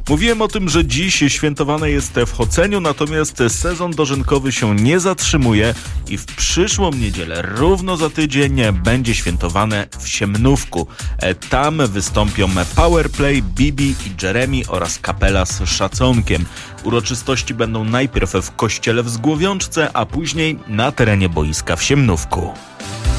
Mówiłem o tym, że dziś świętowane jest w Choceniu, natomiast sezon dożynkowy się nie zatrzymuje i w przyszłą niedzielę, równo za tydzień, będzie świętowane w Siemnówku. Tam wystąpią Powerplay, Bibi i Jeremy oraz kapela z szacunkiem. Uroczystości będą najpierw w kościele w Zgłowiączce, a później na terenie boiska w Siemnówku.